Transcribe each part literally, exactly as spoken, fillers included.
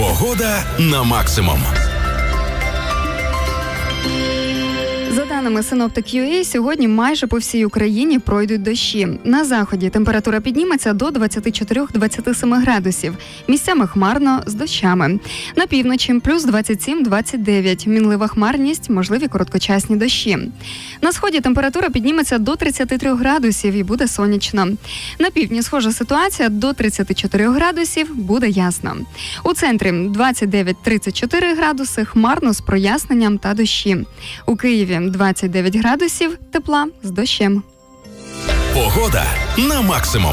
Погода на максимум. За даними Synoptic.ua, сьогодні майже по всій Україні пройдуть дощі. На заході температура підніметься до двадцять чотири - двадцять сім градусів. Місцями хмарно з дощами. На півночі плюс двадцять сім - двадцять дев'ять. Мінлива хмарність, можливі короткочасні дощі. На сході температура підніметься до тридцять три градусів і буде сонячно. На півдні схожа ситуація, до тридцять чотири градусів, буде ясно. У центрі двадцять дев'ять - тридцять чотири градуси, хмарно з проясненням та дощі. У Києві двадцять дев'ять градусів, тепла з дощем. Погода на максимум.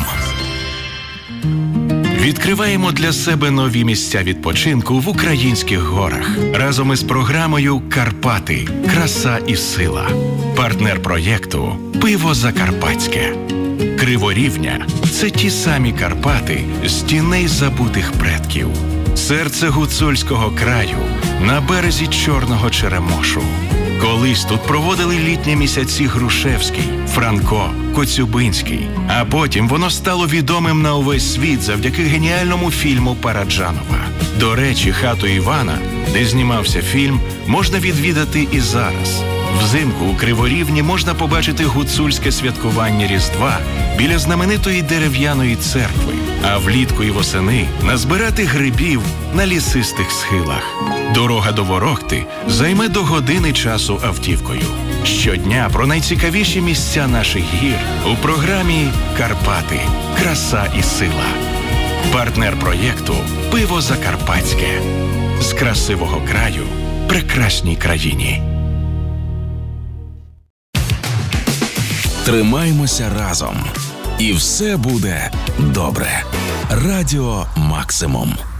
Відкриваємо для себе нові місця відпочинку в українських горах. Разом із програмою «Карпати. Краса і сила». Партнер проєкту «Пиво Закарпатське». Криворівня – це ті самі Карпати з тіней забутих предків. Серце гуцульського краю на березі Чорного Черемошу. Колись тут проводили літні місяці Грушевський, Франко, Коцюбинський. А потім воно стало відомим на увесь світ завдяки геніальному фільму Параджанова. До речі, хату Івана, де знімався фільм, можна відвідати і зараз. Взимку у Криворівні можна побачити гуцульське святкування Різдва біля знаменитої дерев'яної церкви, а влітку і восени назбирати грибів на лісистих схилах. Дорога до Ворохти займе до години часу автівкою. Щодня про найцікавіші місця наших гір у програмі «Карпати. Краса і сила». Партнер проєкту «Пиво Закарпатське». З красивого краю прекрасній країні. Тримаймося разом. І все буде добре. Радіо Максимум.